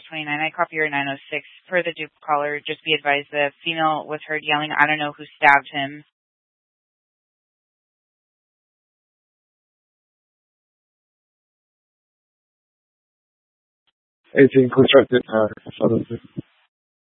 29. I copy your 906. Per the dupe caller, just be advised the female was heard yelling, I don't know who stabbed him. It's constructed.